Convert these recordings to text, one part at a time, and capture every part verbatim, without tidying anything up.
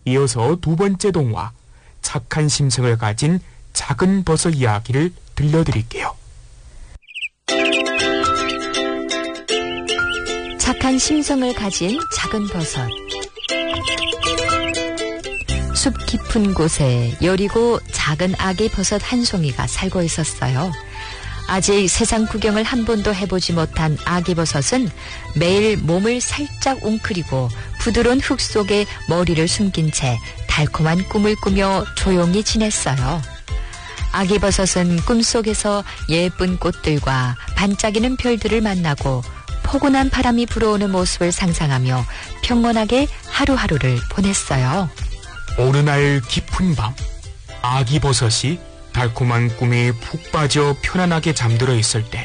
이어서 두 번째 동화, 착한 심성을 가진 작은 버섯 이야기를 들려드릴게요. 착한 심성을 가진 작은 버섯. 숲 깊은 곳에 여리고 작은 아기 버섯 한 송이가 살고 있었어요. 아직 세상 구경을 한 번도 해보지 못한 아기 버섯은 매일 몸을 살짝 웅크리고 부드러운 흙 속에 머리를 숨긴 채 달콤한 꿈을 꾸며 조용히 지냈어요. 아기 버섯은 꿈속에서 예쁜 꽃들과 반짝이는 별들을 만나고 포근한 바람이 불어오는 모습을 상상하며 평온하게 하루하루를 보냈어요. 어느 날 깊은 밤, 아기 버섯이 달콤한 꿈에 푹 빠져 편안하게 잠들어 있을 때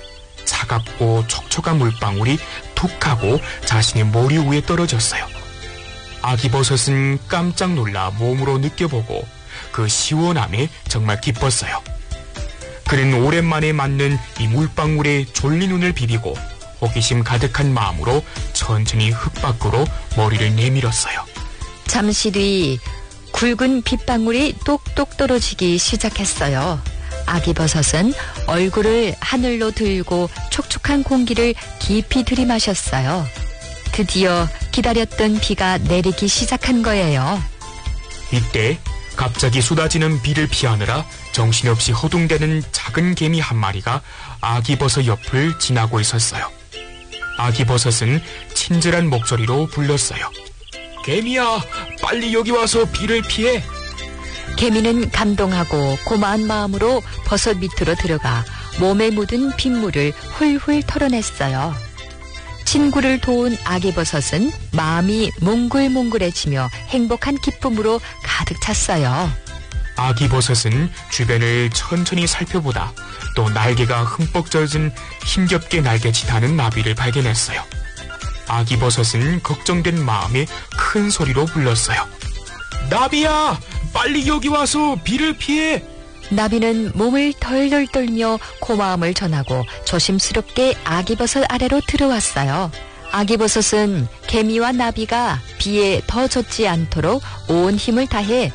차갑고 촉촉한 물방울이 툭 하고 자신의 머리 위에 떨어졌어요. 아기 버섯은 깜짝 놀라 몸으로 느껴보고 그 시원함에 정말 기뻤어요. 그는 오랜만에 맞는 이 물방울에 졸린 눈을 비비고 호기심 가득한 마음으로 천천히 흙 밖으로 머리를 내밀었어요. 잠시 뒤 굵은 빗방울이 똑똑 떨어지기 시작했어요. 아기 버섯은 얼굴을 하늘로 들고 촉촉한 공기를 깊이 들이마셨어요. 드디어 기다렸던 비가 내리기 시작한 거예요. 이때 갑자기 쏟아지는 비를 피하느라 정신없이 허둥대는 작은 개미 한 마리가 아기 버섯 옆을 지나고 있었어요. 아기 버섯은 친절한 목소리로 불렀어요. 개미야, 빨리 여기 와서 비를 피해. 개미는 감동하고 고마운 마음으로 버섯 밑으로 들어가 몸에 묻은 빗물을 훌훌 털어냈어요. 친구를 도운 아기 버섯은 마음이 몽글몽글해지며 행복한 기쁨으로 가득 찼어요. 아기 버섯은 주변을 천천히 살펴보다 또 날개가 흠뻑 젖은 힘겹게 날개짓하는 나비를 발견했어요. 아기 버섯은 걱정된 마음에 큰 소리로 불렀어요. 나비야, 빨리 여기 와서 비를 피해. 나비는 몸을 덜덜 떨며 고마움을 전하고 조심스럽게 아기 버섯 아래로 들어왔어요. 아기 버섯은 개미와 나비가 비에 더 젖지 않도록 온 힘을 다해